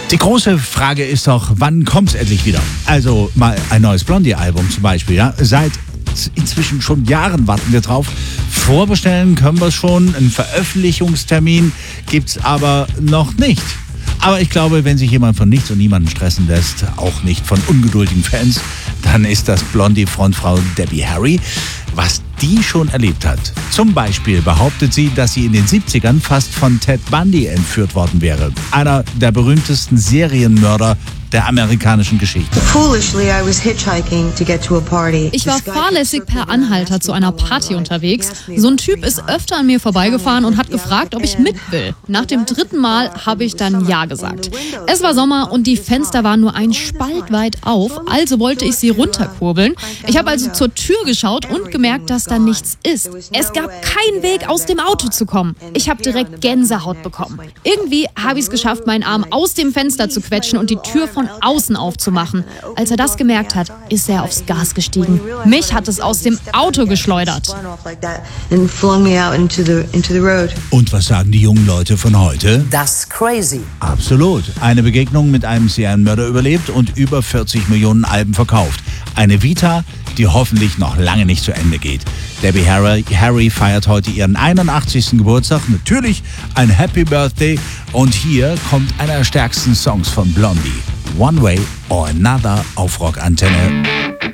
Die große Frage ist doch, wann kommt's endlich wieder? Also mal ein neues Blondie-Album zum Beispiel. Ja? Seit inzwischen schon Jahren warten wir drauf. Vorbestellen können wir schon. Einen Veröffentlichungstermin gibt's aber noch nicht. Aber ich glaube, wenn sich jemand von nichts und niemanden stressen lässt, auch nicht von ungeduldigen Fans, dann ist das Blondie-Frontfrau Debbie Harry. Was die schon erlebt hat. Zum Beispiel behauptet sie, dass sie in den 70ern fast von Ted Bundy entführt worden wäre. Einer der berühmtesten Serienmörder der amerikanischen Geschichte. Ich war fahrlässig per Anhalter zu einer Party unterwegs. So ein Typ ist öfter an mir vorbeigefahren und hat gefragt, ob ich mit will. Nach dem 3. Mal habe ich dann Ja gesagt. Es war Sommer und die Fenster waren nur ein Spalt weit auf, also wollte ich sie runterkurbeln. Ich habe also zur Tür geschaut und gemerkt, dass da nichts ist. Es gab keinen Weg, aus dem Auto zu kommen. Ich habe direkt Gänsehaut bekommen. Irgendwie habe ich es geschafft, meinen Arm aus dem Fenster zu quetschen und die Tür von außen aufzumachen. Als er das gemerkt hat, ist er aufs Gas gestiegen. Mich hat es aus dem Auto geschleudert. Und was sagen die jungen Leute von heute? That's crazy. Absolut. Eine Begegnung mit einem Serienmörder überlebt und über 40 Millionen Alben verkauft. Eine Vita, die hoffentlich noch lange nicht zu Ende geht. Debbie Harry feiert heute ihren 81. Geburtstag. Natürlich ein Happy Birthday. Und hier kommt einer der stärksten Songs von Blondie. One Way or Another auf Rock Antenne.